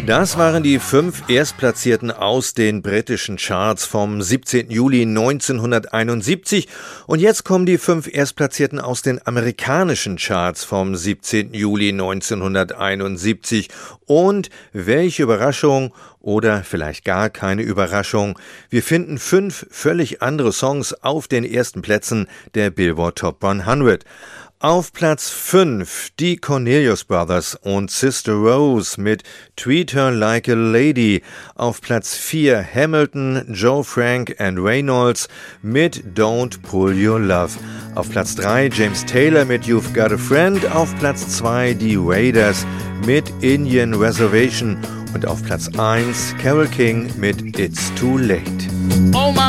Das waren die 5 Erstplatzierten aus den britischen Charts vom 17. Juli 1971. Und jetzt kommen die 5 Erstplatzierten aus den amerikanischen Charts vom 17. Juli 1971. Und welche Überraschung oder vielleicht gar keine Überraschung, wir finden 5 völlig andere Songs auf den ersten Plätzen der Billboard Top 100. Auf Platz 5 die Cornelius Brothers und Sister Rose mit Treat Her Like a Lady. Auf Platz 4 Hamilton, Joe Frank and Reynolds mit Don't Pull Your Love. Auf Platz 3 James Taylor mit You've Got a Friend. Auf Platz 2 die Raiders mit Indian Reservation. Und auf Platz 1 Carole King mit It's Too Late. Oh,